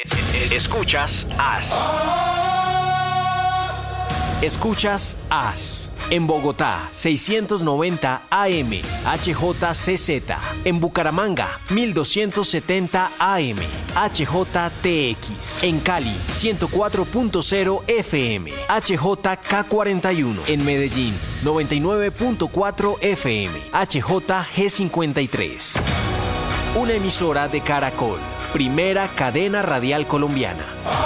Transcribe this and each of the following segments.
Escuchas AS. Escuchas AS. En Bogotá, 690 AM, HJCZ. En Bucaramanga, 1270 AM, HJTX. En Cali, 104.0 FM, HJK41. En Medellín, 99.4 FM, HJG53. Una emisora de Caracol, primera cadena radial colombiana.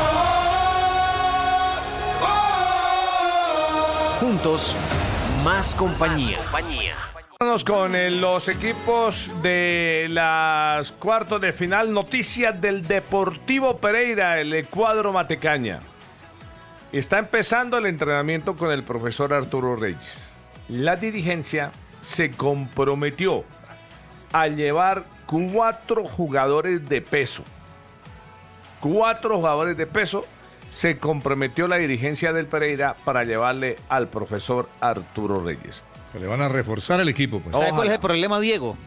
Juntos, más compañía. Vamos con los equipos de las cuartos de final. Noticias del Deportivo Pereira, el cuadro Matecaña. Está empezando el entrenamiento con el profesor Arturo Reyes. La dirigencia se comprometió a llevar 4 jugadores de peso. 4 jugadores de peso. Se comprometió la dirigencia del Pereira para llevarle al profesor Arturo Reyes. Se le van a reforzar el equipo. Pues. ¿Sabe cuál es el problema, Diego?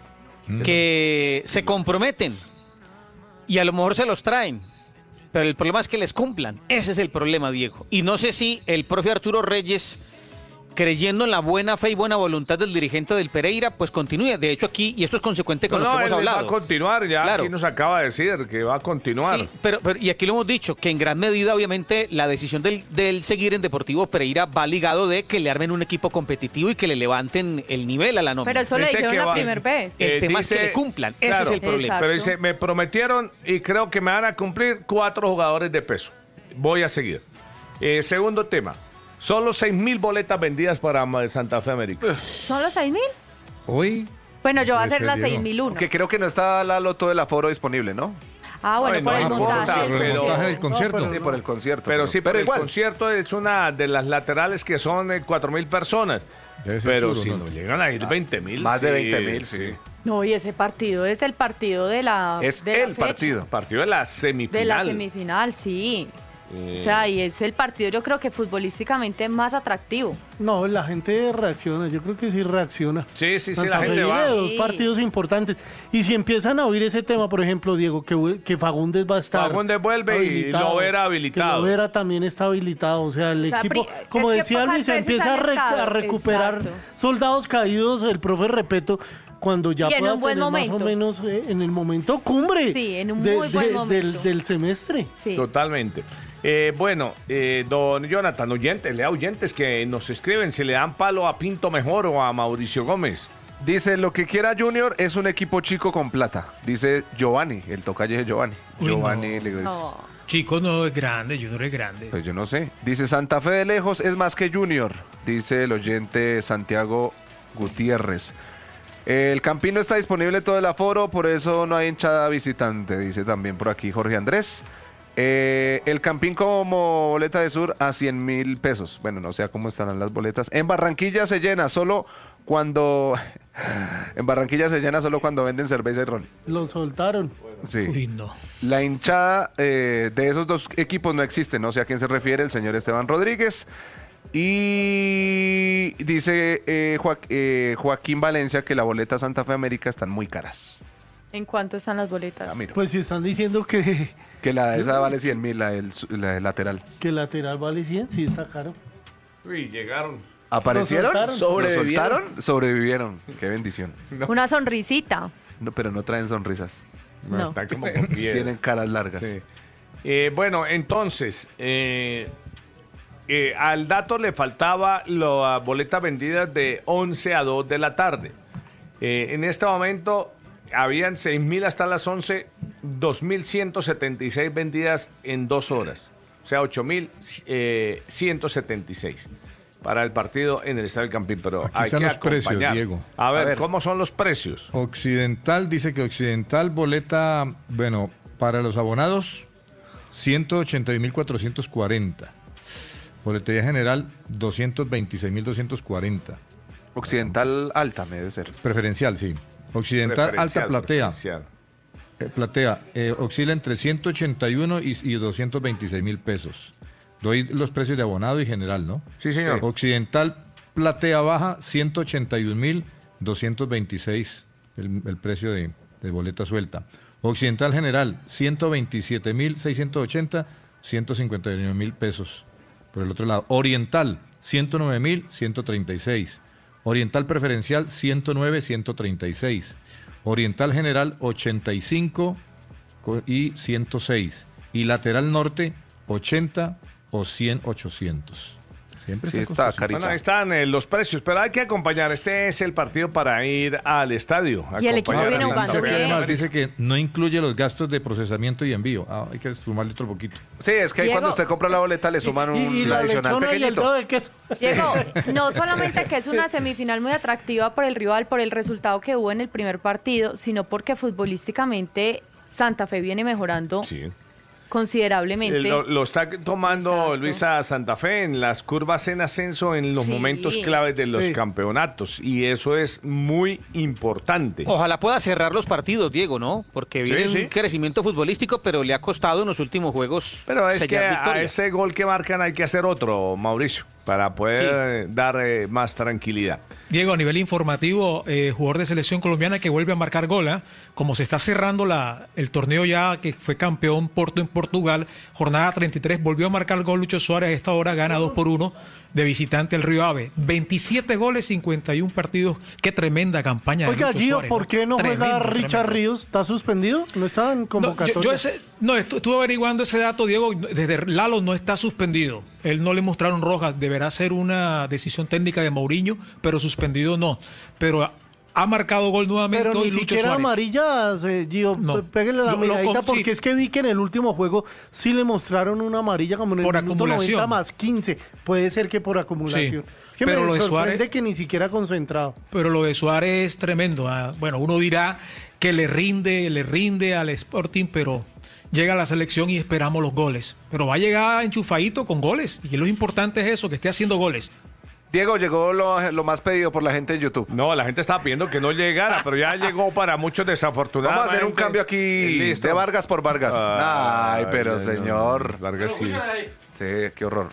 Que se comprometen y a lo mejor se los traen, pero el problema es que les cumplan. Ese es el problema, Diego. Y no sé si el profe Arturo Reyes, creyendo en la buena fe y buena voluntad del dirigente del Pereira, pues continúe. De hecho, aquí, y esto es consecuente con lo que hemos hablado. Va a continuar, ya claro. Aquí nos acaba de decir que va a continuar. Sí, pero y aquí lo hemos dicho, que en gran medida, obviamente, la decisión del seguir en Deportivo Pereira va ligado de que le armen un equipo competitivo y que le levanten el nivel a la nómina. Pero eso le dijeron la primera vez. El tema es que le cumplan, ese es el problema. Exacto. Pero dice, me prometieron y creo que me van a cumplir 4 jugadores de peso. Voy a seguir. Segundo tema. Solo 6.000 boletas vendidas para Santa Fe América. ¿Son los 6.000? Hoy. Bueno, yo voy a hacer la 6.001. Que creo que no está la loto del aforo disponible, ¿no? Ah, bueno, por el montaje. Por el montaje del concierto. Sí, por el concierto. Pero sí, pero el igual. concierto es una de las laterales que son 4.000 personas. Pero si no llegan a ir 20.000. Más de 20.000, sí. No, y ese partido es el partido de la Es de la el fecha. partido. Partido de la semifinal. De la semifinal, sí. O sea, y es el partido, yo creo que futbolísticamente más atractivo. No, la gente reacciona, yo creo que sí reacciona. Sí, Santa la Fe gente viene va. de 2 partidos importantes. Y si empiezan a oír ese tema, por ejemplo, Diego, que Fagundes va a estar Fagundes vuelve habilitado, y Lovera habilitado. Que Lovera también está habilitado. O sea, el equipo, como es que decía pocas Luis, se veces empieza han estado, a recuperar exacto. soldados caídos, el profe Repeto, cuando ya Y en pueda un buen tener momento. más o menos en el momento cumbre Sí, en un muy buen momento. del semestre. Sí. Totalmente. Don Jonathan, lea oyentes que nos escriben si le dan palo a Pinto mejor o a Mauricio Gómez. Dice, lo que quiera Junior es un equipo chico con plata. Dice Giovanni, el tocayo de Giovanni. Uy, Giovanni no. le dice, No. Chico no es grande, Junior es grande. pues yo no sé. Dice, Santa Fe de lejos es más que Junior. Dice el oyente Santiago Gutiérrez. El Campín no está disponible todo el aforo, por eso no hay hinchada visitante. Dice también por aquí Jorge Andrés. El Campín como boleta de sur a 100.000 pesos. Bueno, no sé cómo estarán las boletas. En Barranquilla se llena solo cuando... En Barranquilla se llena solo cuando venden cerveza y ron. Lo soltaron. Sí. Uy, no. La hinchada de esos 2 equipos no existe. No sé a quién se refiere el señor Esteban Rodríguez. Y dice Joaquín Valencia que la boleta Santa Fe América están muy caras. ¿En cuánto están las boletas? Ah, mira. Pues si están diciendo que Que esa vale 100.000, la del lateral. el lateral vale 100, sí está caro. Uy, llegaron. ¿Aparecieron? ¿Lo soltaron? ¿Lo soltaron? Sobrevivieron. Qué bendición. Una sonrisita. No, pero no traen sonrisas. No. Están como con piedra. Tienen caras largas. Sí. Bueno, entonces, al dato le faltaba las boletas vendidas de 11 a 2 de la tarde. En este momento habían 6.000 hasta las 11, 2.176 vendidas en 2 horas. O sea, 8.176 para el partido en el Estadio del Campín. Pero Aquí hay están que los precios, acompañar. Diego. A ver, ver. ¿cómo son los precios? Occidental dice que Occidental boleta, bueno, para los abonados, 181.440. Boletería general, 226.240. Occidental alta, me debe ser. Preferencial, sí. Occidental alta platea. Preferencial. Platea oscila entre 181 y 226.000 pesos. Doy los precios de abonado y general, ¿no? Sí, señor. Occidental platea baja, 181.226 el precio de boleta suelta. Occidental General, 127.680, 151.000 pesos. Por el otro lado, Oriental, 109.136. Oriental Preferencial, 109.136. Oriental General, 85 y 106. Y Lateral Norte, 80 o 100, 800. Siempre Sí, está carito. Bueno, ahí están los precios, pero hay que acompañar. Este es el partido para ir al estadio. Y el equipo acompañar a viene Santa jugando Fe. bien. Además, dice que no incluye los gastos de procesamiento y envío. Hay que sumarle otro poquito. Sí, es que ahí Diego. cuando usted compra la boleta le suman Y un la adicional lechona y el pequeñito. dedo de queso. Diego, no solamente que es una semifinal muy atractiva por el rival, por el resultado que hubo en el primer partido, sino porque futbolísticamente Santa Fe viene mejorando Sí. considerablemente. Lo está tomando Exacto. Luisa Santa Fe en las curvas en ascenso en los Sí. momentos claves de los Sí. campeonatos y eso es muy importante. Ojalá pueda cerrar los partidos, Diego, ¿no? Porque Sí, viene sí. un crecimiento futbolístico, pero le ha costado en los últimos juegos Pero es que sellar a victoria. ese gol que marcan hay que hacer otro, Mauricio, para poder dar más tranquilidad. Diego, a nivel informativo, jugador de selección colombiana que vuelve a marcar gol, ¿ah? Como se está cerrando el torneo ya que fue campeón Porto en Portugal, jornada 33, volvió a marcar gol Lucho Suárez, a esta hora gana 2-1 de visitante el Río Ave. 27 goles, 51 partidos, qué tremenda campaña de Oiga, Lucho Gio, Suárez. ¿por qué no juega Tremendo, Richard tremendo. Ríos? ¿Está suspendido? ¿No está en convocatoria? Estuve averiguando ese dato, Diego. Desde Lalo no está suspendido. Él no le mostraron rojas. Deberá ser una decisión técnica de Mourinho, pero suspendido no. Pero ha marcado gol nuevamente Pero hoy ni Lucho siquiera Suárez. amarillas, Gio. No. Pégale la Lo miradita con- porque sí. es que vi que en el último juego sí le mostraron una amarilla como en el Por minuto acumulación. 90 más 15. Puede ser que por acumulación. Sí. Es que Pero me lo de sorprende Suárez- que ni siquiera concentrado. Pero lo de Suárez es tremendo. Bueno, uno dirá que le rinde al Sporting, pero llega a la selección y esperamos los goles. Pero va a llegar enchufadito con goles. Y lo importante es eso, que esté haciendo goles. Diego, llegó lo más pedido por la gente en YouTube. No, la gente estaba pidiendo que no llegara, pero ya llegó para muchos desafortunados. Vamos a hacer un cambio aquí de Vargas por Vargas. Ay, pero señor. Vargas sí. Sí, qué horror.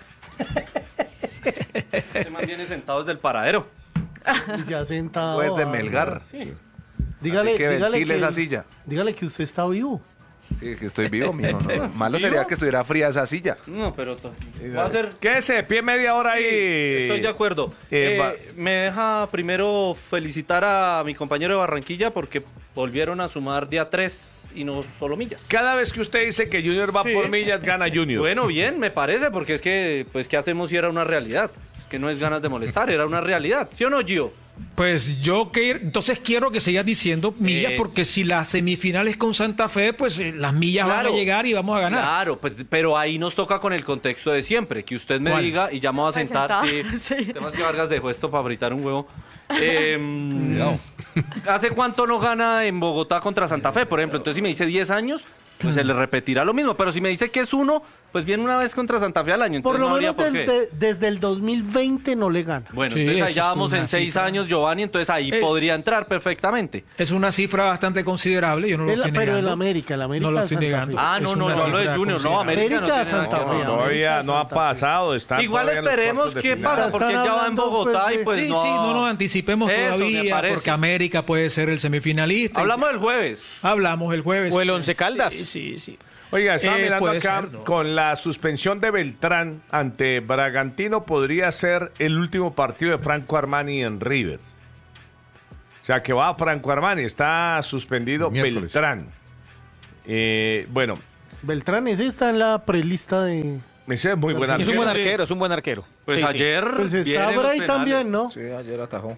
Se mantiene sentado desde el paradero. Y se ha sentado. Pues de Melgar. Dígale, Así que dígale ventile esa silla. Dígale que usted está vivo. Sí, que estoy vivo, mijo. No. Malo sería que estuviera fría esa silla. No, pero va a ser... Quédese de pie media hora ahí. Estoy de acuerdo. Me deja primero felicitar a mi compañero de Barranquilla porque volvieron a sumar día 3 y no solo millas. Cada vez que usted dice que Junior va por millas, gana Junior. Bueno, bien, me parece, porque es que, pues, ¿qué hacemos si era una realidad? Es que no es ganas de molestar, era una realidad. ¿Sí o no, Gio? Pues entonces quiero que sigas diciendo millas, porque si la semifinal es con Santa Fe, pues las millas van a llegar y vamos a ganar. Claro, pues, pero ahí nos toca con el contexto de siempre, que usted me ¿Cuál? diga y ya me voy a sentar. Sentada, Sí. sí. Temas que Vargas dejó esto para fritar un huevo. ¿Hace cuánto no gana en Bogotá contra Santa Fe, por ejemplo? Entonces, si me dice 10 años, pues se le repetirá lo mismo. Pero si me dice que es 1, pues viene una vez contra Santa Fe al año. Por Entonces lo no habría menos por qué. desde el 2020 no le gana. Bueno, Sí, entonces ahí eso ya es vamos una en 6 cifra. años, Giovanni, entonces ahí podría entrar perfectamente. Es una cifra bastante considerable, yo no lo estoy Pero negando. el América No lo estoy Santa negando. Fe. Ah, Es no, una no, no hablo de cifra Junior, no, considerable. América no tiene América, nada que Santa ver. Fe. Todavía no ha pasado. Está Igual todavía en los esperemos cuartos de qué final. pasa, porque Están ya va en hablando, Bogotá pues, y pues Sí, no... sí, no nos anticipemos Eso me todavía, parece. porque América puede ser el semifinalista. Hablamos del jueves. Hablamos el jueves. O el Once Caldas. Sí. Oiga, estaba mirando puede acá, ser, ¿no? con la suspensión de Beltrán ante Bragantino podría ser el último partido de Franco Armani en River. O sea, que va Franco Armani, está suspendido Miércoles. Beltrán. Bueno, Beltrán, ese está en la prelista de... ese es muy buen Es un buen arquero. arquero, es un buen arquero. Pues Sí, sí. ayer... Pues viene está los por ahí penales. también, ¿no? Sí, ayer atajó.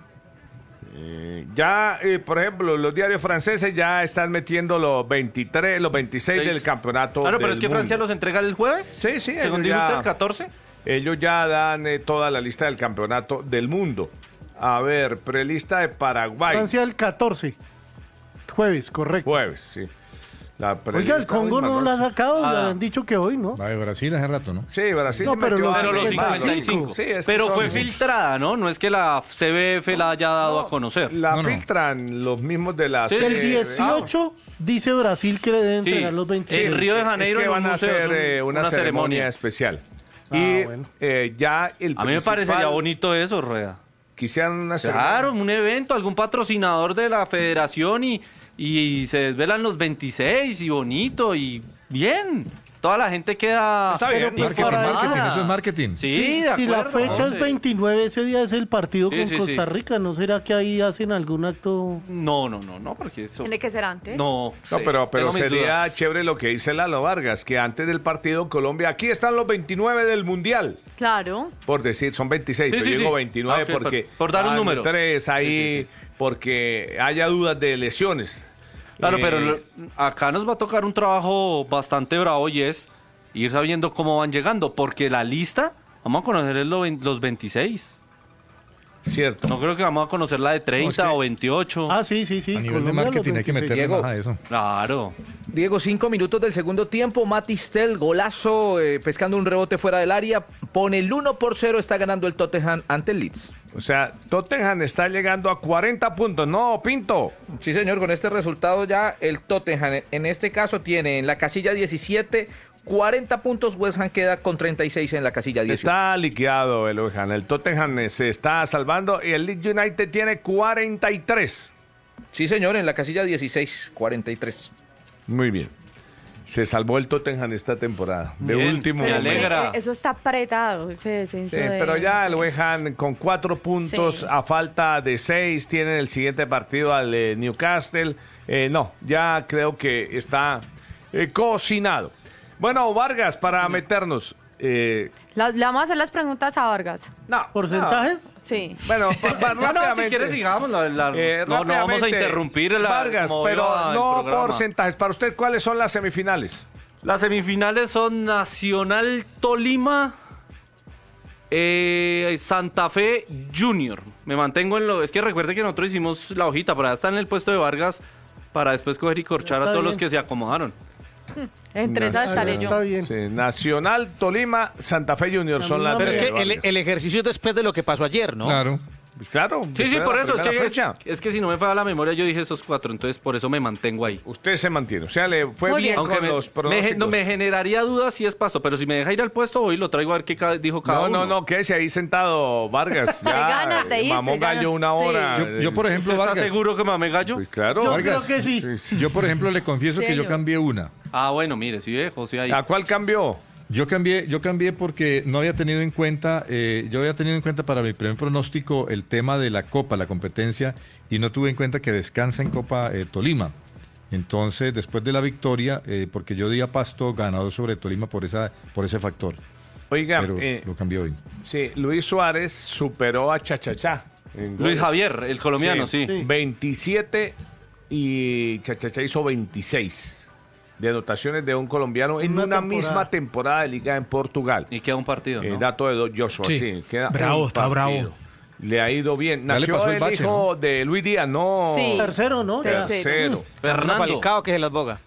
Ya, por ejemplo, los diarios franceses ya están metiendo los 23, los 26 del campeonato. Claro, pero del es que mundo. Francia los entrega el jueves. Sí, sí, Según ellos dijo ya- usted, el 14. Ellos ya dan toda la lista del campeonato del mundo. A ver, prelista de Paraguay. Francia el 14. Jueves, correcto. Jueves, sí. La Oiga, prelista el Congo hoy, no la ha Manuel. sacado, Ah. le han dicho que hoy, ¿no? Va de Brasil hace rato, ¿no? Sí, Brasil. No, pero metió los- a Pero los 55. 55. Sí, es que Pero son- fue filtrada, ¿no? No es que la CBF la haya dado a conocer. La No, no. filtran los mismos de la... Sí, El sí. 18 dice Brasil que le deben Sí. entregar los 26. En Río de Janeiro es que en un van a museo, hacer es una ceremonia especial. Ah, y bueno. ya el A mí me parecería bonito eso, Rueda. Quisieran una ceremonia. Claro, un evento, algún patrocinador de la federación y y se desvelan los 26 y bonito y bien. Toda la gente queda Está bien, Marketing, eso es marketing. Sí, de Si la acuerdo. fecha es Sí. 29, ese día es el partido Sí, con sí, Costa sí. Rica, ¿no será que ahí hacen algún acto? No, porque eso... Tiene que ser antes. No, No, sí, pero tengo mis sería dudas. chévere lo que dice Lalo Vargas, que antes del partido Colombia, aquí están los 29 del Mundial, Claro. por decir, son 26, Sí, pero sí, yo digo sí. 29 Ah, ok, porque por dar un van número. 3 ahí, Sí, sí, porque haya dudas de lesiones. Claro, Eh, pero acá nos va a tocar un trabajo bastante bravo y es ir sabiendo cómo van llegando, porque la lista, vamos a conocer los 26. Cierto. No creo que vamos a conocer la de 30 No, es que- o 28. Ah, sí, sí, sí. A nivel de Colombia, marketing los hay que 26. meterle Diego. más a eso. Claro. Diego, 5 minutos del segundo tiempo. Matistel, golazo, pescando un rebote fuera del área. Pone el 1-0, está ganando el Tottenham ante el Leeds. O sea, Tottenham está llegando a 40 puntos, ¿no, Pinto? Sí, señor, con este resultado ya el Tottenham en este caso tiene en la casilla 17 40 puntos. West Ham queda con 36 en la casilla 18. Está liquidado el West Ham. El Tottenham se está salvando y el Leeds United tiene 43. Sí, señor, en la casilla 16, 43. Muy bien. Se salvó el Tottenham esta temporada. De Bien, último me momento. alegra. Eso está apretado, ese descenso. Sí, de- pero ya el West Ham con 4 puntos Sí. a falta de 6 tiene el siguiente partido al Newcastle. No, ya creo que está cocinado. Bueno, Vargas, para meternos. Le vamos a hacer las preguntas a Vargas. No, ¿Porcentajes? Sí. Bueno, No, si quieres sigamos. No vamos a rápidamente, interrumpir Vargas, como pero iba el no programa. porcentajes. Para usted, ¿cuáles son las semifinales? Las semifinales son Nacional Tolima, Santa Fe Junior. Me mantengo en lo... Es que recuerde que nosotros hicimos la hojita, para estar en el puesto de Vargas, para después coger y corchar a Está todos los bien. que se acomodaron. Entre esas estaré yo. Está bien. Sí, Nacional, Tolima, Santa Fe Junior son las Pero es de que Vargas. el ejercicio es después de lo que pasó ayer, ¿no? Claro. Pues claro. Sí, después de por la eso. primera fecha. Es que si no me falla la memoria, yo dije esos 4, entonces por eso me mantengo ahí. Usted se mantiene. O sea, le fue Muy bien bien. con Aunque los pronósticos. me generaría dudas si es pasto, pero si me deja ir al puesto, hoy lo traigo a ver qué dijo cada No, uno. no, quédese ahí sentado, Vargas. Ya, ganas de irse, mamó ya. gallo una Sí. hora. Yo, por ejemplo, ¿Usted está Vargas, seguro que mamé gallo? Pues claro. Yo Vargas. creo que sí. yo por ejemplo le confieso que yo Serio. cambié una. Ah, bueno, mire, sí, José ahí. ¿A cuál cambió? Yo cambié porque no había tenido en cuenta, yo había tenido en cuenta para mi primer pronóstico el tema de la Copa, la competencia, y no tuve en cuenta que descansa en Copa Tolima. Entonces, después de la victoria, porque yo di a Pasto ganador sobre Tolima por ese factor. Oiga, Pero lo cambié hoy. sí, Luis Suárez superó a Chachachá. en Luis goles. Javier, el colombiano, sí. 27 y Chachachá hizo 26 de anotaciones de un colombiano en Una una temporada. misma temporada de liga en Portugal. Y queda un partido, ¿no? Dato de Joshua, sí. Sí. queda Bravo, un está partido. bravo. Le ha ido bien. Ya le Nació pasó el el bache, hijo de Luis Díaz, no. Sí. Tercero, ¿no? Ya. Tercero. Fernando. Falcao que se las boga.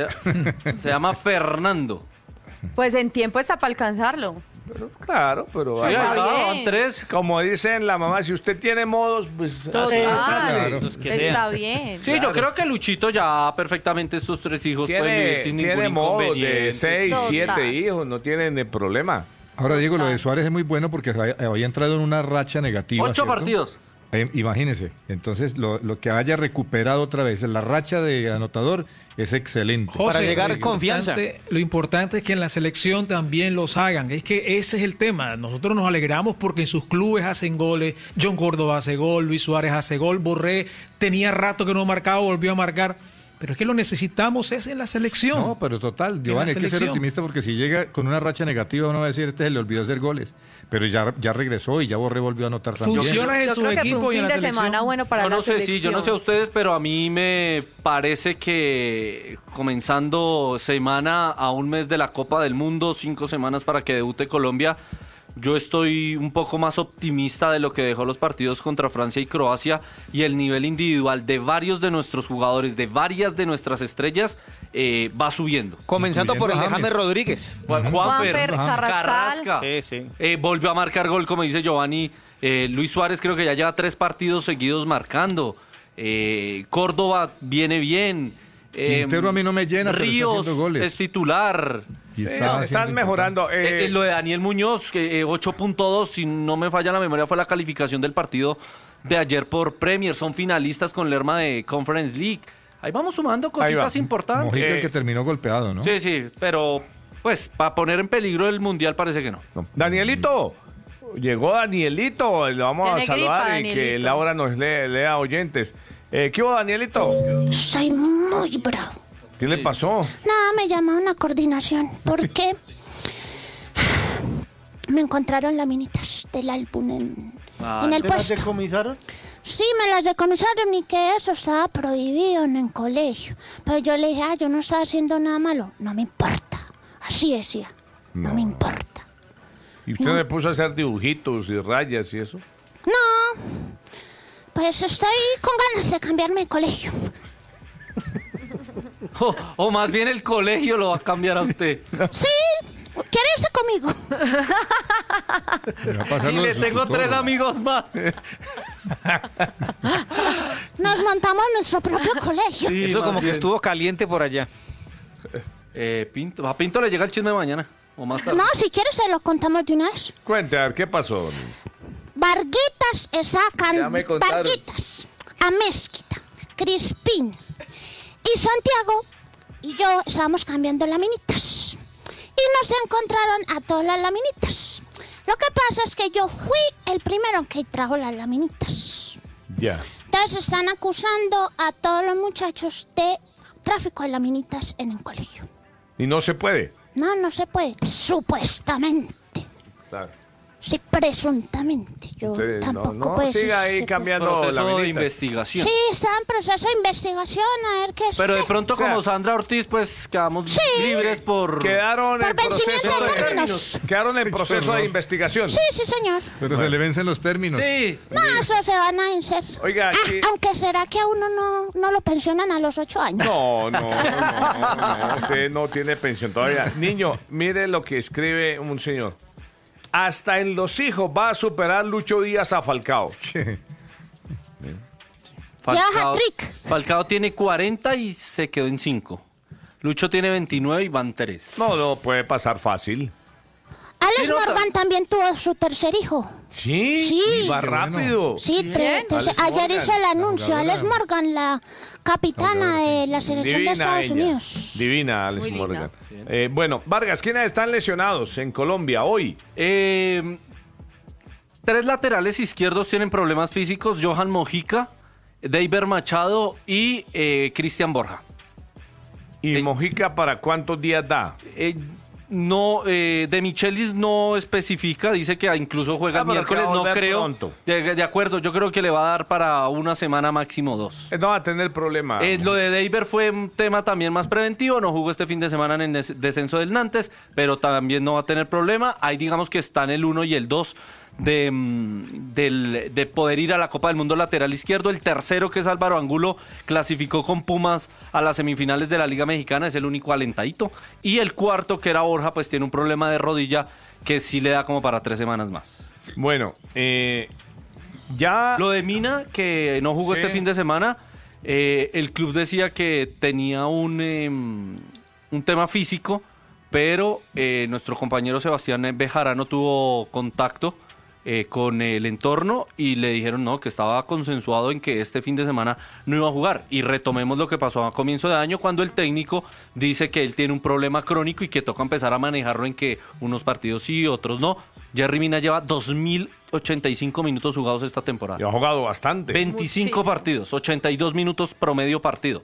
Se llama Fernando. Pues en tiempo está para alcanzarlo. Pero, claro, pero Sí, ahí está ahí va, bien. van 3. como dicen la mamá, si usted tiene modos, pues Total. Los que Está sean. bien. Sí, yo creo que Luchito ya perfectamente estos 3 hijos pueden vivir tiene, sin tiene ningún modos inconveniente. de 6, Total. 7 hijos, no tienen problema. Ahora Diego, lo de Suárez es muy bueno porque había entrado en una racha negativa. 8 ¿cierto? partidos. Imagínese, entonces lo que haya recuperado otra vez la racha de anotador es excelente. Para llegar lo confianza. Lo importante es que en la selección también los hagan. Es que ese es el tema. Nosotros nos alegramos porque en sus clubes hacen goles. John Córdoba hace gol, Luis Suárez hace gol, Borré tenía rato que no marcaba, volvió a marcar. Pero es que lo necesitamos es en la selección. No, pero total, Giovanni, hay que ser selección. optimista porque si llega con una racha negativa uno va a decir, se le olvidó hacer goles. Pero ya regresó y ya Borré volvió a anotar también. Funciona en Yo su creo que fue equipo un y en fin la de selección. semana bueno para Yo la no sé, selección. yo no sé a ustedes, pero a mí me parece que comenzando semana a un mes de la Copa del Mundo, 5 semanas para que debute Colombia, yo estoy un poco más optimista de lo que dejó los partidos contra Francia y Croacia y el nivel individual de varios de nuestros jugadores, de varias de nuestras estrellas, va subiendo. Comenzando por el de Incluyendo a James James. Rodríguez. Juanfer, Carrascal. Carrasca. Sí, sí. Volvió a marcar gol, como dice Giovanni. Luis Suárez creo que ya lleva 3 partidos seguidos marcando. Córdoba viene bien. Quintero a mí no me llena, pero está Ríos haciendo goles. es titular. Y está haciendo Están mejorando. Lo de Daniel Muñoz, que 8.2, si no me falla la memoria, fue la calificación del partido de ayer por Premier. Son finalistas con Lerma de Conference League. ahí vamos sumando Ahí va. cositas importantes. Mojica el que terminó golpeado, ¿no? Sí, sí, pero pues para poner en peligro el Mundial parece que no. Danielito, llegó Danielito, le vamos a Tiene saludar gripa, y que Danielito. Laura nos lea oyentes. ¿Qué hubo, Danielito? Soy muy bravo. ¿Qué le pasó? Nada, me llamaron a coordinación porque me encontraron laminitas del álbum en el ¿Te las puesto. decomisaron? Sí, me las decomisaron y que eso estaba prohibido en el colegio. Pero yo le dije, yo no estaba haciendo nada malo. No me importa. Así decía. No me importa. ¿Y usted le puso a hacer dibujitos y rayas y eso? No, pues estoy con ganas de cambiarme de colegio. O más bien el colegio lo va a cambiar a usted. Sí, ¿quiere irse conmigo? Le va a pasar Y lo de le su tengo tutor. 3 amigos más. Nos montamos nuestro propio colegio. Sí, Eso más como que bien. estuvo caliente por allá. Pinto, a Pinto le llega el chisme mañana o más tarde. No, si quieres se lo contamos de una vez. Cuente, a ver, ¿qué pasó? Varguitas sacan Ya me contaron. Varguitas, Amezquita, Crispín y Santiago y yo estábamos cambiando laminitas y nos encontraron a todas las laminitas. Lo que pasa es que yo fui el primero que trajo las laminitas. Ya. Entonces están acusando a todos los muchachos de tráfico de laminitas en el colegio. Y no se puede. No se puede. Supuestamente. Claro. Sí, presuntamente. Yo Ustedes tampoco puedo decir siga si ahí se cambiando Proceso de laminitas. investigación. puede. Sí, está en proceso de investigación, a ver qué Pero de sucede. pronto O sea, como Sandra Ortiz, pues quedamos Sí. libres por... Quedaron Por en proceso vencimiento de de términos. quedaron en proceso de investigación. Sí, señor. Pero se le vencen los términos. Sí. No, eso se van a vencer. Oiga, aquí- aunque será que a uno no lo pensionan a los 8 años. No, usted no tiene pensión todavía. Niño, mire lo que escribe un señor. Hasta en los hijos va a superar Lucho Díaz a Falcao. Ya, hat-trick. Falcao tiene 40 y se quedó en 5. Lucho tiene 29 y van 3. No puede pasar fácil. Alex Sí, no, Morgan también tuvo su tercer hijo. Sí, Sí. y va Qué bueno. rápido. Sí, Alex ayer Morgan, hizo el anuncio. jugadora. Alex Morgan, la capitana de la selección de Estados ella. Unidos. Divina, Alex Muy linda. Morgan. Bueno, Vargas, ¿quiénes están lesionados en Colombia hoy? 3 laterales izquierdos tienen problemas físicos. Johan Mojica, Deiber Machado y Cristian Borja. ¿Y Mojica para cuántos días da? De Michelis no especifica, dice que incluso juega el pero miércoles, que va a no volver creo. pronto. De acuerdo, yo creo que le va a dar para una semana máximo 2. No va a tener problema. Lo de Deiber fue un tema también más preventivo, no jugó este fin de semana en el descenso del Nantes, pero también no va a tener problema. Ahí digamos que están el 1 y el 2 de poder ir a la Copa del Mundo lateral izquierdo. El tercero, que es Álvaro Angulo, clasificó con Pumas a las semifinales de la Liga Mexicana, es el único alentadito. Y el cuarto, que era Borja, pues tiene un problema de rodilla que sí le da como para 3 semanas más. Bueno, ya... Lo de Mina, que no jugó Sí. este fin de semana, el club decía que tenía un tema físico, pero nuestro compañero Sebastián Bejarano tuvo contacto con el entorno y le dijeron no, que estaba consensuado en que este fin de semana no iba a jugar. Y retomemos lo que pasó a comienzo de año, cuando el técnico dice que él tiene un problema crónico y que toca empezar a manejarlo, en que unos partidos sí, otros no. Jerry Mina lleva 2085 minutos jugados esta temporada. Y ha jugado bastante. 25 Muchísimo. partidos, 82 minutos promedio partido.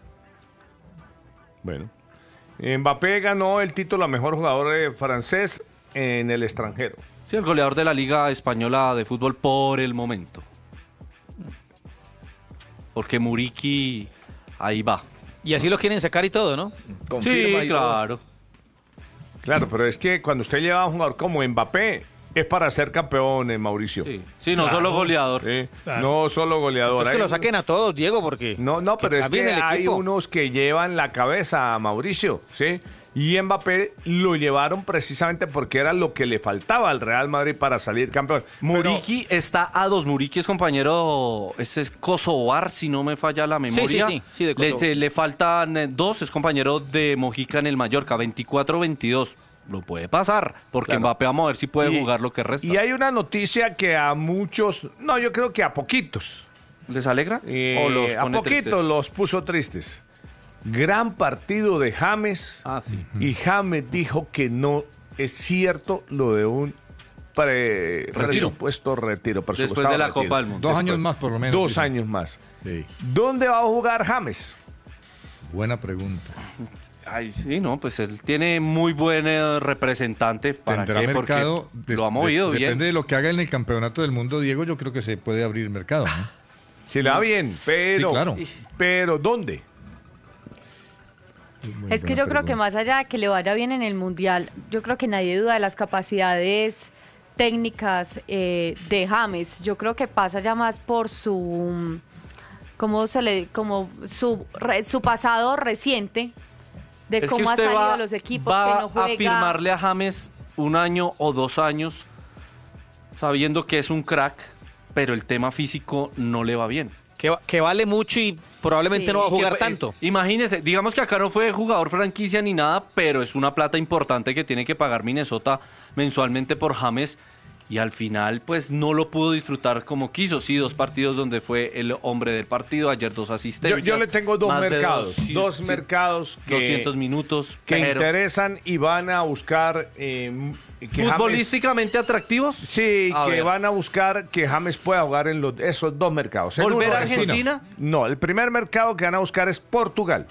Bueno. Mbappé ganó el título a mejor jugador francés en el extranjero. Sí, el goleador de la Liga Española de Fútbol por el momento. Porque Muriqui ahí va. Y así lo quieren sacar y todo, ¿no? Confirma Sí, y todo. claro. Claro, pero es que cuando usted lleva a un jugador como Mbappé, es para ser campeón, Mauricio. Sí, no solo goleador. Sí, Claro. no solo goleador. Es que Hay- lo saquen a todos, Diego, porque... No, pero es cambien que el hay equipo. unos que llevan la cabeza a Mauricio, ¿sí? Y Mbappé lo llevaron precisamente porque era lo que le faltaba al Real Madrid para salir campeón. Muriqui está a 2. Muriqui es compañero, ese es Kosovar, si no me falla la memoria. sí, de Kosovo. Le faltan 2, es compañero de Mojica en el Mallorca, 24-22. Lo puede pasar, porque Claro. Mbappé vamos a ver si puede Y- jugar lo que resta. Y hay una noticia que a muchos, no, yo creo que a poquitos, ¿Les alegra? ¿O los A pone poquito tristes? los puso tristes. Gran partido de James. Sí. Y James dijo que no es cierto lo de un presupuesto retiro. Después de la Copa del Mundo. 2 años más, por lo menos. 2 dice. años más. Sí. ¿Dónde va a jugar James? Buena pregunta. Ay, sí, no, pues él tiene muy buen representante. ¿Para Tendrá qué? Porque mercado. lo ha movido bien. Depende de lo que haga en el campeonato del mundo, Diego. Yo creo que se puede abrir mercado, ¿no? Se le va bien, pero, Sí, claro. pero ¿dónde? Muy Es que buena yo creo que pregunta. más allá de que le vaya bien en el Mundial, yo creo que nadie duda de las capacidades técnicas de James. Yo creo que pasa ya más por su su pasado reciente de Es que cómo ha usted salido va, a los equipos va que no juega. a firmarle a James 1 año o 2 años sabiendo que es un crack, pero el tema físico no le va bien. Que vale mucho y probablemente Sí. no va a jugar Que, tanto. Imagínese, digamos que acá no fue jugador franquicia ni nada, pero es una plata importante que tiene que pagar Minnesota mensualmente por James y al final pues no lo pudo disfrutar como quiso. Sí, 2 partidos donde fue el hombre del partido, ayer 2 asistencias. Yo le tengo dos más de mercados. Dos sí, mercados que, 200 minutos. que pero interesan y van a buscar que James, futbolísticamente atractivos. sí, A que ver. van a buscar que James pueda jugar en esos 2 mercados. En ¿Volver uno a Argentina? No, el primer mercado que van a buscar es Portugal.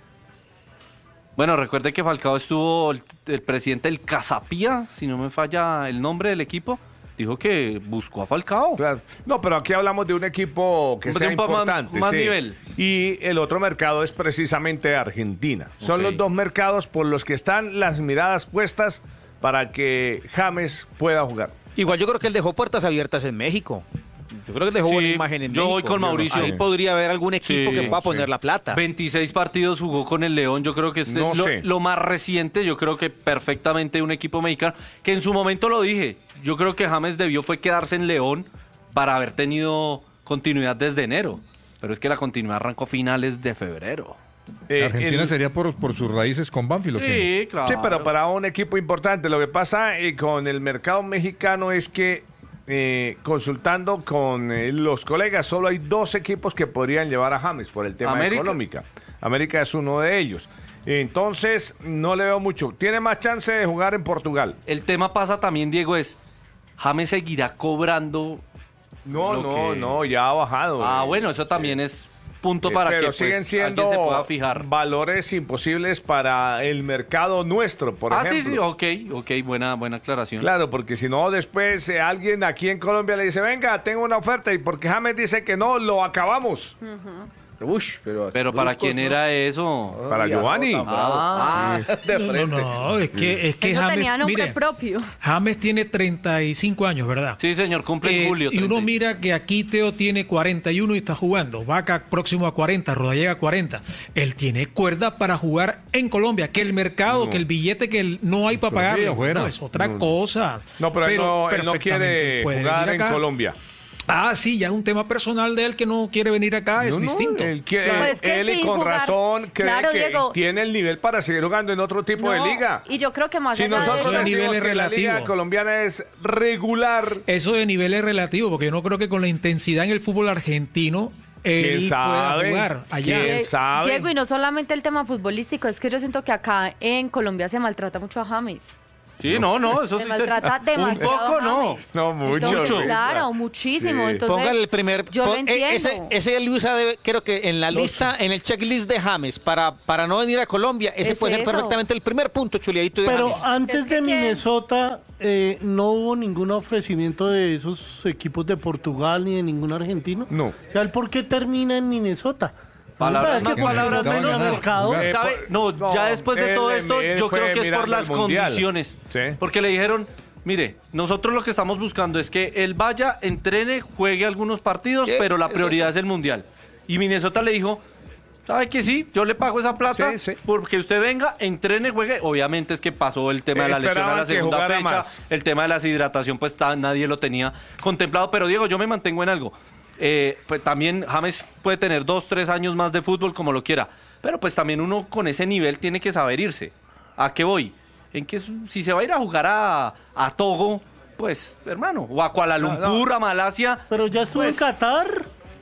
Bueno, recuerde que Falcao estuvo, el presidente del Casapía, si no me falla el nombre del equipo, dijo que buscó a Falcao. Claro. No, pero aquí hablamos de un equipo que De sea un poco más- importante. más sí. nivel. Y el otro mercado es precisamente Argentina. Son Ok. los 2 mercados por los que están las miradas puestas para que James pueda jugar. Igual yo creo que él dejó puertas abiertas en México. Yo creo que él dejó Sí, buena imagen en yo México. voy con Mauricio. Ahí podría haber algún equipo Sí, que pueda poner sí. la plata. 26 partidos jugó con el León, yo creo que este No es sé. lo más reciente, yo creo que perfectamente un equipo mexicano, que en su momento lo dije, yo creo que James debió fue quedarse en León para haber tenido continuidad desde enero, pero es que la continuidad arrancó finales de febrero. Argentina sería por sus raíces con Banfield, ¿o qué? Sí, claro. Sí, pero para un equipo importante. Lo que pasa con el mercado mexicano es que consultando con los colegas, solo hay 2 equipos que podrían llevar a James por el tema ¿América? económico. América es uno de ellos. Entonces, no le veo mucho. Tiene más chance de jugar en Portugal. El tema pasa también, Diego, es, James seguirá cobrando. No, ya ha bajado. Bueno, eso también es punto para pero que pues, siguen siendo alguien se pueda fijar. valores imposibles para el mercado nuestro, por ejemplo. Sí, ok, buena aclaración. Claro, porque si no, después alguien aquí en Colombia le dice, venga, tengo una oferta, y porque James dice que no, lo acabamos. Pero ¿para quién era eso? Para Giovanni. De frente. No, es que Él no James, tenía nombre mire, propio. James tiene 35 años, ¿verdad? Sí, señor, cumple en julio. Y uno 36. mira que aquí Teo tiene 41 y está jugando. Vaca próximo a 40, Rodallega a 40. Él tiene cuerda para jugar en Colombia. Que el mercado, que el billete que no hay para pagarle. afuera. No, es otra cosa. No, pero él no perfectamente quiere puede jugar venir en acá. Colombia. Ah, sí, ya es un tema personal de él que no quiere venir acá, es No, distinto. él quiere- Claro. Pues que él y sin con jugar- razón cree Claro, que Diego. tiene el nivel para seguir jugando en otro tipo de No, liga. Y yo creo que más Si allá de nosotros de eso, nivel decimos es que la liga relativo. colombiana es regular, Eso de nivel es relativo, porque yo no creo que con la intensidad en el fútbol argentino él ¿quién pueda sabe? jugar allá. ¿Quién sabe? Diego, y no solamente el tema futbolístico, es que yo siento que acá en Colombia se maltrata mucho a James. Sí, no, eso Se sí. maltrata Un demasiado poco, a no. James. No, mucho. Entonces, Luisa. claro, muchísimo. Sí. Entonces, Póngale el primer. yo lo entiendo. Ese Luisa debe, creo que en la lista, en el checklist de James, para no venir a Colombia, ese Es puede ser eso. perfectamente el primer punto, chuleadito de Pero James. antes Es que de ¿quién? Minnesota no hubo ningún ofrecimiento de esos equipos de Portugal ni de ningún argentino. No. O sea, ¿el por qué termina en Minnesota? Palabras ¿Verdad más, que porque palabras no tenía menos. mercado? Jugar. ¿Sabe? No, ya después de todo esto, él yo fue creo que es por mirando las el Mundial. condiciones. Sí. Porque le dijeron, mire, nosotros lo que estamos buscando es que él vaya, entrene, juegue algunos partidos, Sí, pero la eso prioridad sí. es el Mundial. Y Minnesota le dijo, ¿sabe que sí? Yo le pago esa plata Sí, sí. porque usted venga, entrene, juegue. Obviamente es que pasó el tema de la lesión a Esperaban la que segunda jugara fecha. más. El tema de la deshidratación, pues nadie lo tenía contemplado. Pero Diego, yo me mantengo en algo. Pues también James puede tener 2, 3 años más de fútbol como lo quiera. Pero pues también uno con ese nivel tiene que saber irse. ¿A qué voy? En que si se va a ir a jugar a Togo, pues hermano, o a Kuala Lumpur, a Malasia. Pero ya estuvo pues, en Qatar.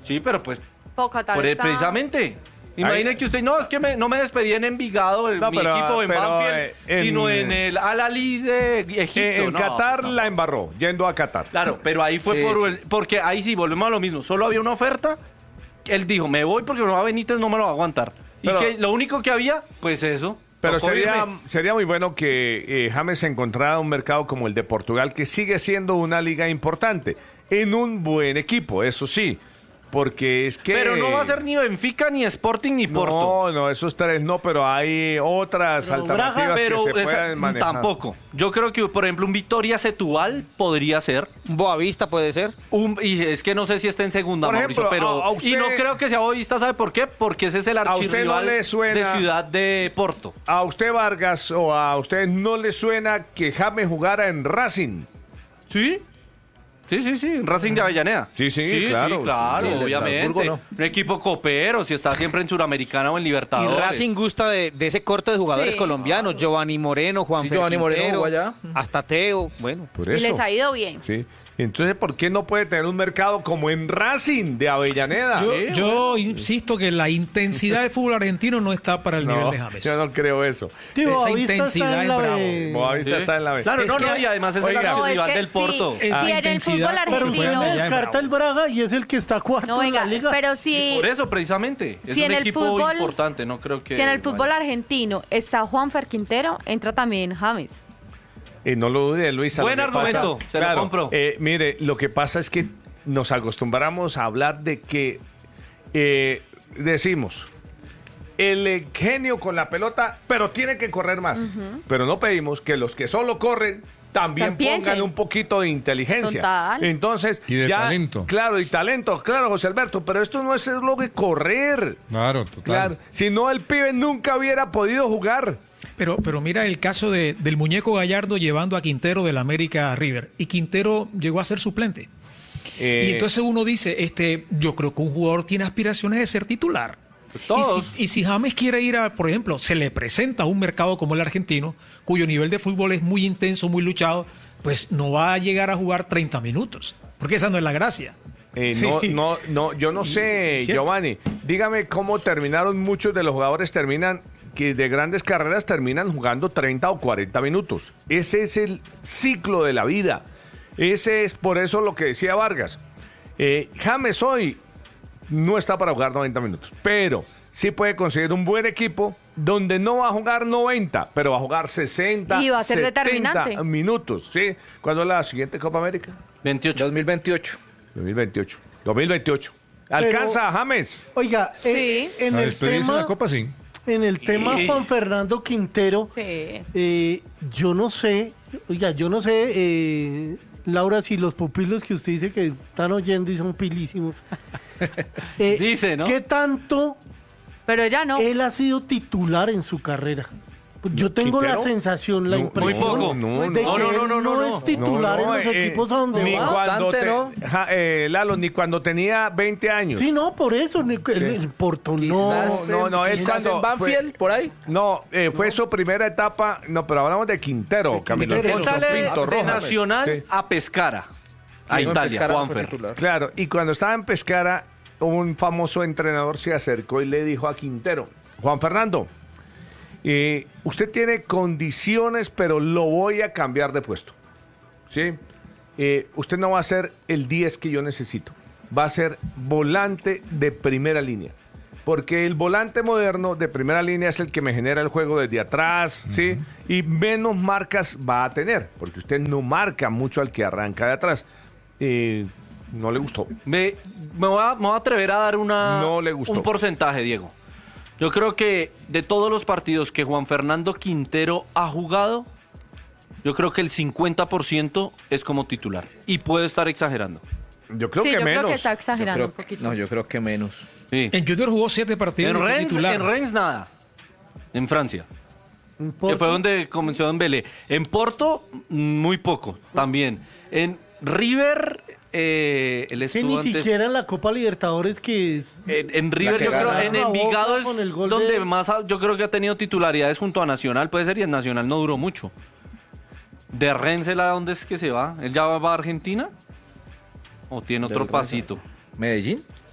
Sí, pero pues Poca tal está. precisamente. Imagine que usted, no, es que no me despedí en Envigado, mi equipo en Banfield, sino en el Al-Ahly de Egipto. En Qatar la embarró, yendo a Qatar. Claro, pero ahí fue porque ahí sí, volvemos a lo mismo. Solo había una oferta, él dijo, me voy porque no, Benítez no me lo va a aguantar. Pero, y que lo único que había, pues eso. Pero sería muy bueno que James encontrara un mercado como el de Portugal, que sigue siendo una liga importante, en un buen equipo, eso sí. Porque es que... Pero no va a ser ni Benfica, ni Sporting, ni Porto. No, esos tres no, pero hay otras alternativas que se pueden manejar. Tampoco. Yo creo que, por ejemplo, un Vitória Setúbal podría ser. Un Boavista puede ser. Y es que no sé si está en segunda, por Mauricio, ejemplo, pero... usted, y no creo que sea Boavista, ¿sabe por qué? Porque ese es el archirrival de Ciudad de Porto. ¿A usted, Vargas, o a usted no le suena que James jugara en Racing? ¿Sí? Sí, Racing de Avellaneda. Sí, claro. Sí, obviamente. ¿no? Un equipo copero, si está siempre en Suramericana o en Libertadores. Y Racing gusta de ese corte de jugadores colombianos, Giovanni Moreno, Juan Giovanni Moreno allá. Hasta Teo, bueno. Por eso. Y les ha ido bien. Sí. Entonces, ¿por qué no puede tener un mercado como en Racing de Avellaneda? Yo insisto que la intensidad del fútbol argentino no está para el nivel de James. Yo no creo eso. Esa intensidad es bravo. Boavista está en la B. Claro, y además es el archirrival del Porto. Sí, en el fútbol Pero usted argentino. me descarta el Braga y es el que está cuarto en la liga. Pero si... Por eso, precisamente. Es un equipo importante, no creo que... Si en el fútbol argentino está Juanfer Quintero, entra también James. No lo dude, Luis. Buen argumento, se lo compro. Mire, lo que pasa es que nos acostumbramos a hablar de que decimos el genio con la pelota, pero tiene que correr más. Pero no pedimos que los que solo corren también pongan un poquito de inteligencia. Total. Entonces, y de talento. Claro, claro, José Alberto, pero esto no es lo que correr. Claro, total. Claro, si no, el pibe nunca hubiera podido jugar. Pero mira el caso del muñeco Gallardo llevando a Quintero del América a River. Y Quintero llegó a ser suplente. Y entonces uno dice, yo creo que un jugador tiene aspiraciones de ser titular. Todos. Y si James quiere ir por ejemplo, se le presenta a un mercado como el argentino, cuyo nivel de fútbol es muy intenso, muy luchado, pues no va a llegar a jugar 30 minutos. Porque esa no es la gracia. No, yo no sé, Giovanni. Dígame cómo terminaron muchos de los jugadores que de grandes carreras terminan jugando 30 o 40 minutos. Ese es el ciclo de la vida. Ese es por eso lo que decía Vargas. James hoy no está para jugar 90 minutos, pero sí puede conseguir un buen equipo donde no va a jugar 90, pero va a jugar 60, y va a ser 70 determinante. minutos. ¿Sí? ¿Cuándo es la siguiente Copa América? 2028. 2028. ¿Alcanza a James? Oiga, en el tema... la Copa, sí. En el tema Juan Fernando Quintero, yo no sé, Laura, si los pupilos que usted dice que están oyendo y son pilísimos, dice, ¿no? ¿Qué tanto Pero ya no. él ha sido titular en su carrera? Yo tengo la sensación, la impresión muy poco. de que no es titular en los equipos a donde ni va. cuando Lalo, ni cuando tenía 20 años. Sí, no, por eso, el Porto no. Él Quizás en Banfield, por ahí. No, fue su primera etapa, no, pero hablamos de Quintero, Camilo. Él sale Pinto de Rojas. Nacional a Pescara, a Italia, Juanfer. Claro, y cuando estaba en Pescara, un famoso entrenador se acercó y le dijo a Quintero, Juan Fernando, usted tiene condiciones, pero lo voy a cambiar de puesto. ¿Sí? Usted no va a ser el 10 que yo necesito. Va a ser volante de primera línea. Porque el volante moderno de primera línea es el que me genera el juego desde atrás, ¿sí? Y menos marcas va a tener, porque usted no marca mucho al que arranca de atrás. No le gustó. Me voy a atrever a dar No le gustó. un porcentaje, Diego. Yo creo que de todos los partidos que Juan Fernando Quintero ha jugado, yo creo que el 50% es como titular. Y puedo estar exagerando. Yo creo que yo menos. creo que está exagerando un poquito. No, yo creo que menos. Sí. En Junior jugó 7 partidos de titular. En Rennes nada. En Francia. Que fue donde comenzó en Belé. En Porto, muy poco también. En River, él Que estuvo ni antes... siquiera en la Copa Libertadores que es... En River, yo creo, en Envigado es donde más yo creo que ha tenido titularidades junto a Nacional, puede ser, y en Nacional no duró mucho. De Rennes, ¿a dónde es que se va? ¿Él ya va a Argentina? ¿O tiene otro pasito? ¿Medellín?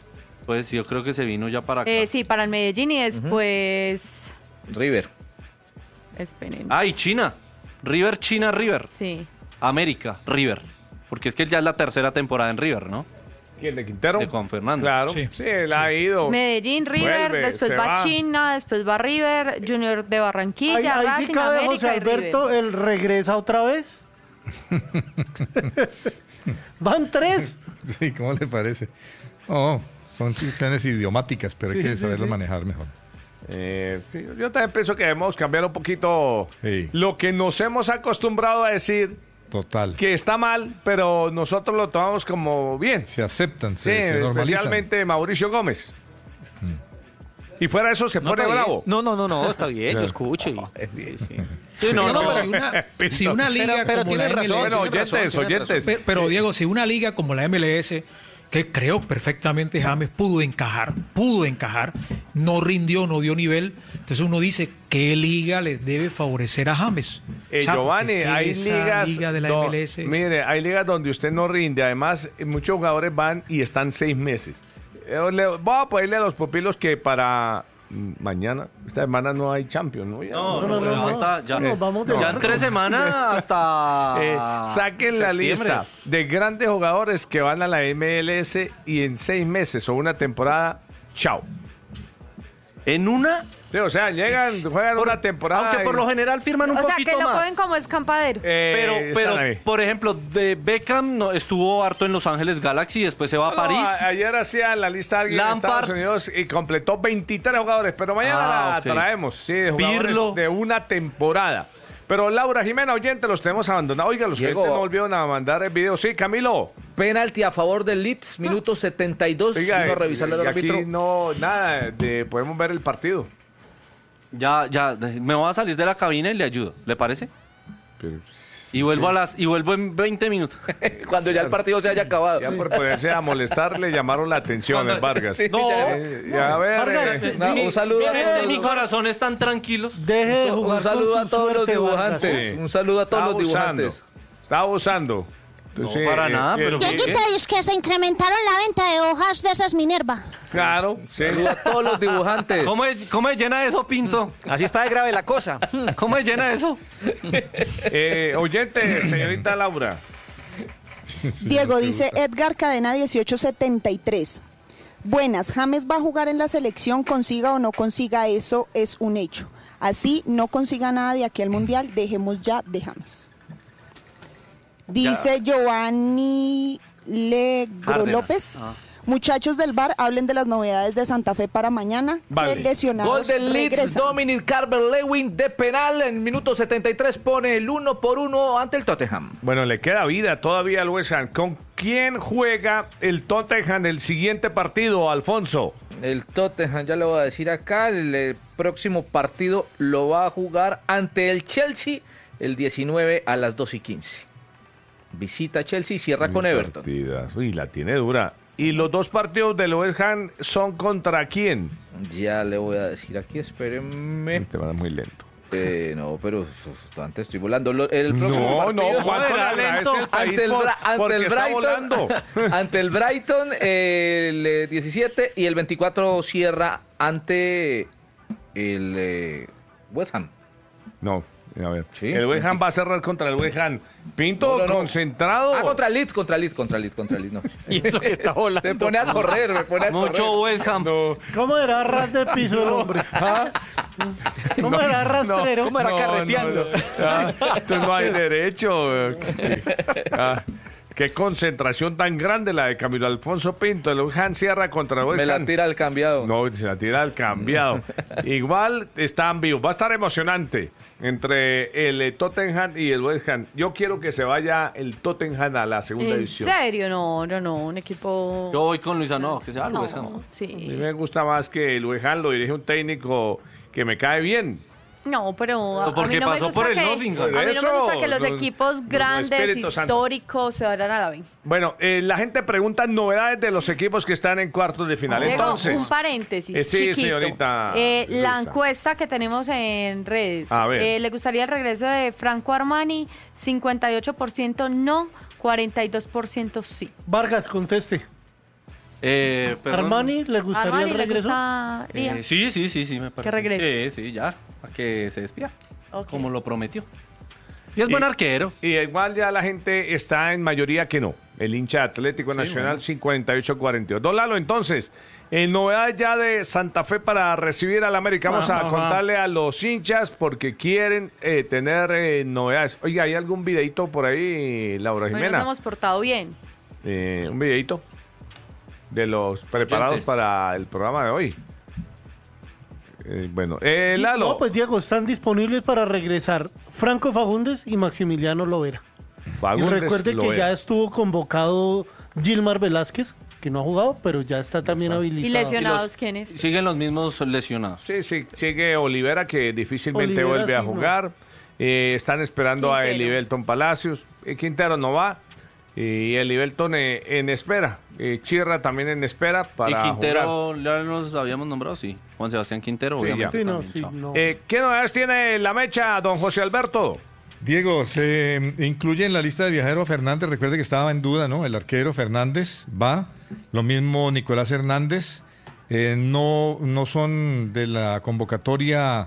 después, yo creo que se vino ya para acá. Sí, para el Medellín y después... River. Esperen. Y China. River. Sí. América, River. Porque es que ya es la tercera temporada en River, ¿no? ¿Quién, de Quintero? De Juan Fernando. Claro, Sí. sí, él ha ido. Medellín, River, Vuelve, después se va va. China, después va River, Junior de Barranquilla, Ahí Racing, sí cabe José América y Alberto, River. él regresa otra vez. Van 3. Sí, ¿cómo le parece? Oh, son situaciones idiomáticas, pero hay Sí, que sí, saberlo sí. manejar mejor. Sí, yo también pienso que debemos cambiar un poquito Sí. lo que nos hemos acostumbrado a decir, Total. que está mal, pero nosotros lo tomamos como bien. Se aceptan, Sí, se normalizan. especialmente Mauricio Gómez. Y fuera de eso se No, pone está bien. bravo. No, está bien, yo Claro. escucho. Sí, no, No, no. pero si una liga pero como la tiene razón, MLS, Bueno, oyentes. pero Diego, si una liga como la MLS, que creo perfectamente James pudo encajar, no rindió, no dio nivel, entonces uno dice, ¿qué liga le debe favorecer a James? O sea, Giovanni, es que hay esa ligas. liga de la MLS es- Mire, hay ligas donde usted no rinde. Además, muchos jugadores van y están 6 meses. Voy a pedirle a los pupilos que para mañana, esta semana no hay Champions, ¿no? Ya, No. Vamos de ya largo. en 3 semanas hasta saquen la septiembre. lista de grandes jugadores que van a la MLS y en 6 meses o una temporada, chao. ¿En una? Sí, o sea, llegan, juegan una temporada. Aunque por y- lo general firman un O sea, poquito que lo más. cogen como escampadero. Pero, están ahí. por ejemplo, de Beckham estuvo harto en Los Ángeles Galaxy, después se va a No, París. Ayer hacía la lista alguien en Lampard. Estados Unidos y completó 23 jugadores, pero mañana la ok. traemos, sí, de jugadores Pirlo. de una temporada. Pero Laura Jimena, oyente, los tenemos abandonados. Oiga, los Diego. oyentes no volvieron a mandar el video. Sí, Camilo. Penalti a favor del Leeds, minuto 72. Oiga, Vino a revisarle al y aquí árbitro. no, nada, podemos ver el partido. Ya, me voy a salir de la cabina y le ayudo, ¿le parece? Y vuelvo en 20 minutos. Cuando ya el partido se haya acabado. Ya por ponerse a molestar le llamaron la atención, el Vargas. Sí, No. ya. A ver, Vargas, Un saludo a todos. Mi corazón están tranquilos. Deje de Un jugar saludo con a su todos los suerte, dibujantes. Vargas. Sí. Un saludo a todos los Está abusando. dibujantes. Está abusando. Entonces, para nada, pero Dieguito, y es que se incrementaron la venta de hojas de esas Minerva. Claro, sí. Saludo a todos los dibujantes. ¿Cómo es llena eso, Pinto? Así está de grave la cosa. ¿Cómo es llena eso? Oyente, señorita Laura. Diego, dice Edgar Cadena 1873. Buenas, James va a jugar en la selección, consiga o no consiga, eso es un hecho. Así no consiga nada de aquí al Mundial, dejemos ya de James. Dice Giovanni Legro Cárdenas. López. Ah. Muchachos del bar, hablen de las novedades de Santa Fe para mañana. Vale. Que lesionados Gol del Leeds, regresan. Dominic Calvert-Lewin de penal. En minuto 73 pone el 1-1 ante el Tottenham. Bueno, le queda vida todavía al West Ham. ¿Con quién juega el Tottenham el siguiente partido, Alfonso? El Tottenham, ya le voy a decir acá, el próximo partido lo va a jugar ante el Chelsea el 19 a las 2:15. Visita Chelsea y cierra con Everton. Partidas. Uy, la tiene dura. ¿Y los dos partidos del West Ham son contra quién? Ya le voy a decir aquí, espérenme. Te van muy lento. No, pero antes estoy volando. El próximo partido ¿cuál será lento? ante el Brighton, ante el Brighton el 17 y el 24 cierra ante el West Ham. No, a ver. Sí. El West Ham va a cerrar contra el West Ham. Pinto, No. concentrado. Contra el Leeds, no. Y eso que está volando. Se pone a correr, me pone a Mucho correr. West Ham. ¿Cómo era ras de piso el hombre? ¿Cómo era rastrero? ¿Cómo era carreteando? Esto no hay derecho. Qué concentración tan grande la de Camilo Alfonso Pinto. El West Ham cierra contra el West Me la Ham. tira al cambiado. No, se la tira al cambiado. Igual están vivos. Va a estar emocionante entre el Tottenham y el West Ham. Yo quiero que se vaya el Tottenham a la segunda ¿En división. serio? No, un equipo... Yo voy con Luisa, no, que sea el West Ham. No, A mí sí. me gusta más que el West Ham lo dirige un técnico que me cae bien. No, pero a Porque mí no me pasó gusta por el que, Nottingham. a mí no me Eso, gusta que los no, equipos grandes, Espíritu Santo. históricos, se vayan a la B. Bueno, la gente pregunta novedades de los equipos que están en cuartos de final. Diego, Entonces, un paréntesis sí, chiquito. señorita La Luisa. encuesta que tenemos en redes. A ver. ¿Le gustaría el regreso de Franco Armani? 58% no, 42% sí. Vargas, conteste. Perdón. ¿Armani le gustaría Armani el le regreso? gustaría Sí, me parece. que regrese. Sí, ya, para que se despida, Ok. como lo prometió. Y es buen arquero. Y igual ya la gente está en mayoría que no. El hincha Atlético Nacional, bueno. 58-42. Don Lalo, entonces, novedad ya de Santa Fe para recibir al América. Vamos a contarle a los hinchas porque quieren tener novedades. Oiga, ¿hay algún videito por ahí, Laura Hoy Jimena? nos hemos portado bien. Un videito de los preparados Oyentes. para el programa de hoy. Lalo. No, pues Diego, están disponibles para regresar Franco Fagundes y Maximiliano Lovera. Fagundes, Y recuerde que Lovera. ya estuvo convocado Gilmar Velázquez, que no ha jugado, pero ya está también habilitado. ¿Y lesionados quiénes? Siguen los mismos lesionados. Sí, sigue Olivera, que difícilmente Olivera, vuelve a sí, no. jugar. Están esperando a Quintero. Elibelton Palacios. Quintero no va. Y Elibelton en espera. Chirra también en espera para Y jugar. Quintero, ya nos habíamos nombrado, sí. Juan Sebastián Quintero, Sí, obviamente. Sí, no, también, sí, chao. no. ¿Qué novedades tiene la mecha, don José Alberto? Diego, se incluye en la lista de viajero Fernández, recuerde que estaba en duda, ¿no? El arquero Fernández va, lo mismo Nicolás Hernández, no son de la convocatoria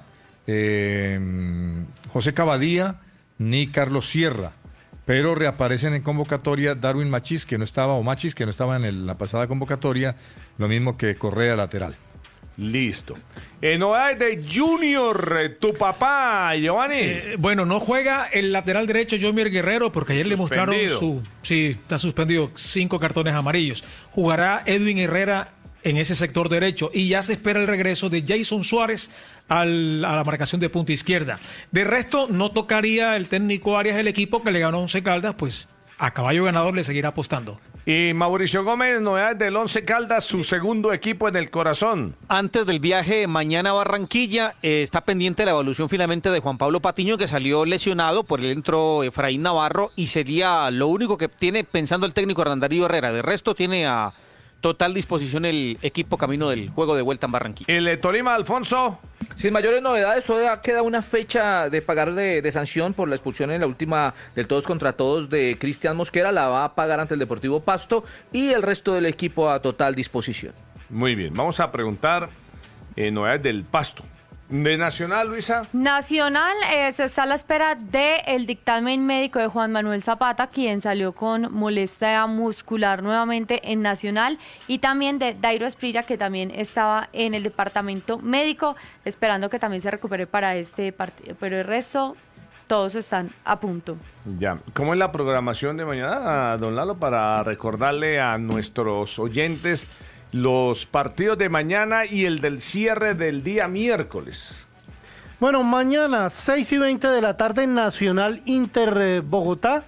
José Cavadía ni Carlos Sierra, pero reaparecen en convocatoria Darwin Machís, que no estaba, o Machís, que no estaba en la pasada convocatoria, lo mismo que Correa lateral. Listo. Novedades de Junior, tu papá, Giovanni. Bueno, no juega el lateral derecho Jomir Guerrero porque ayer le mostraron Suspendido. Sí, está suspendido, 5 cartones amarillos. Jugará Edwin Herrera en ese sector derecho y ya se espera el regreso de Jason Suárez a la marcación de punta izquierda. De resto, no tocaría el técnico Arias el equipo que le ganó a Once Caldas, pues a caballo ganador le seguirá apostando. Y Mauricio Gómez, novedades del Once Caldas, su segundo equipo en el corazón. Antes del viaje mañana a Barranquilla, está pendiente la evaluación finalmente de Juan Pablo Patiño, que salió lesionado, por él entró Efraín Navarro, y sería lo único que tiene pensando el técnico Hernán Darío Herrera. De resto tiene a total disposición el equipo camino del juego de vuelta en Barranquilla. El Tolima, Alfonso. Sin mayores novedades, todavía queda una fecha de pagar de sanción por la expulsión en la última del todos contra todos de Cristian Mosquera. La va a pagar ante el Deportivo Pasto y el resto del equipo a total disposición. Muy bien, vamos a preguntar novedades del Pasto. De Nacional, Luisa. Nacional se está a la espera del dictamen médico de Juan Manuel Zapata, quien salió con molestia muscular nuevamente en Nacional, y también de Dairo Esprilla, que también estaba en el departamento médico, esperando que también se recupere para este partido. Pero el resto, todos están a punto. Ya, ¿cómo es la programación de mañana, don Lalo, para recordarle a nuestros oyentes los partidos de mañana y el del cierre del día miércoles? Bueno, mañana 6:20 de la tarde Nacional Inter Bogotá,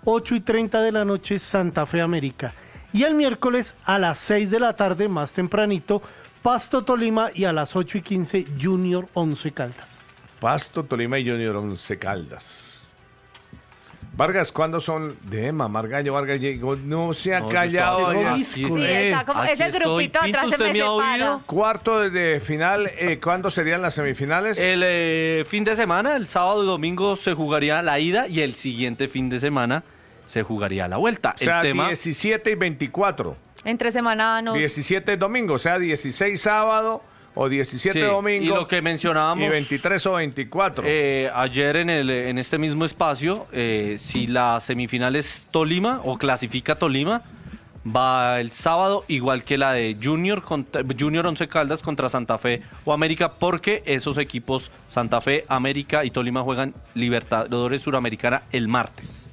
8:30 de la noche Santa Fe América. Y el miércoles a las 6 de la tarde, más tempranito, Pasto Tolima, y a las 8:15 Junior Once Caldas. Pasto, Tolima y Junior Once Caldas. Vargas, ¿cuándo son? De mamar gallo, Vargas llegó, no se ha No, callado. yo ya. Sí, está como Aquí ese estoy. grupito Pinto, atrás se ¿usted me me ha separa. oído? Cuarto de final, ¿cuándo serían las semifinales? El fin de semana, el sábado y domingo se jugaría la ida y el siguiente fin de semana se jugaría la vuelta. O sea, el tema 17 y 24. Entre semana no. 17 domingo, o sea, 16 sábado o 17 Sí, domingo. y lo que mencionábamos Y 23 o 24. ayer en este mismo espacio, si la semifinal es Tolima o clasifica Tolima, va el sábado igual que la de Junior Once Caldas contra Santa Fe o América, porque esos equipos Santa Fe, América y Tolima juegan Libertadores Suramericana el martes.